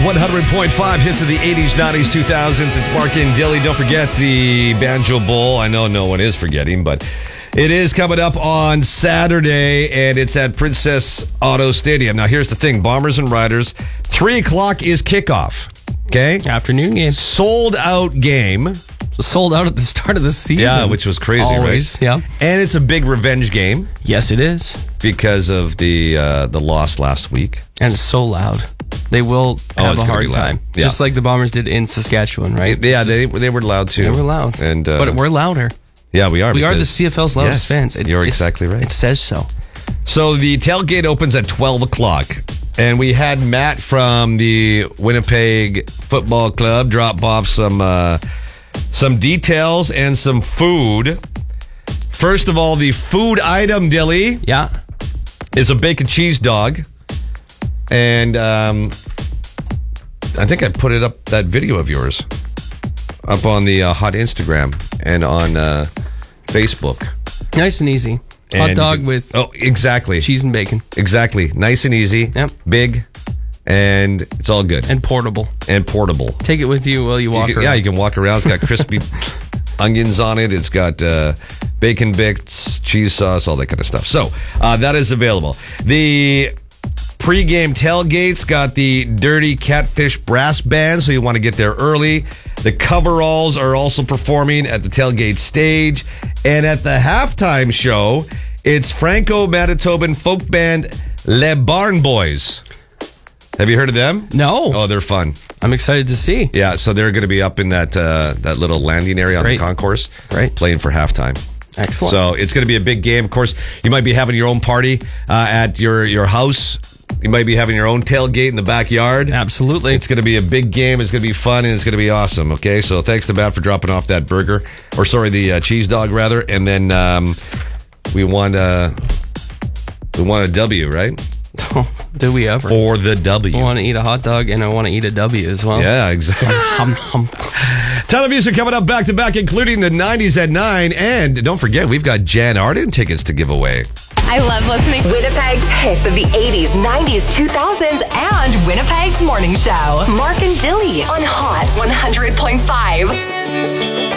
100.5 hits of the 80s, 90s, 2000s. It's Mark and Dilly. Don't forget the Banjo Bowl. I know no one is forgetting, but it is coming up on Saturday, and it's at Princess Auto Stadium. Now, here's the thing. Bombers and Riders, 3 o'clock is kickoff. Okay? Afternoon game. Sold out game. Sold out at the start of the season. Yeah, which was crazy, Always, right? Yeah. And it's a big revenge game. Yes, it is. Because of the loss last week. And it's so loud. They will have a hard time. Yeah. Just like the Bombers did in Saskatchewan, right? Yeah, they were loud too. They were loud. But we're louder. Yeah, we are. We are the CFL's loudest fans. You're exactly right. It says so. So the tailgate opens at 12 o'clock. And we had Matt from the Winnipeg Football Club drop off some details and some food. First of all, the food item, Dilly. Yeah. Is a bacon cheese dog. And I think I put it up, that video of yours, up on the hot Instagram and on Facebook. Nice and easy. Hot dog with exactly cheese and bacon. Exactly. Nice and easy. Yep. Big. And it's all good. And portable. Take it with you while you walk around. Yeah, you can walk around. It's got crispy onions on it. It's got bacon bits, cheese sauce, all that kind of stuff. So that is available. The pre-game tailgate's got the Dirty Catfish Brass Band, so you want to get there early. The coveralls are also performing at the tailgate stage. And at the halftime show, it's Franco-Manitoban folk band Les Barn Boys. Have you heard of them? No. Oh, they're fun. I'm excited to see. Yeah, so they're going to be up in that little landing area on the concourse, playing for halftime. Excellent. So it's going to be a big game. Of course, you might be having your own party at your house. You might be having your own tailgate in the backyard. Absolutely. It's going to be a big game. It's going to be fun, and it's going to be awesome. Okay, so thanks to Matt for dropping off that burger, the cheese dog rather, and then we want a W, right? Oh, do we ever? For the W. I want to eat a hot dog, and I want to eat a W as well. Yeah, exactly. Ton of music coming up back-to-back, including the 90s at 9. And don't forget, we've got Jan Arden tickets to give away. I love listening. Winnipeg's hits of the 80s, 90s, 2000s, and Winnipeg's morning show. Mark and Dilly on Hot 100.5.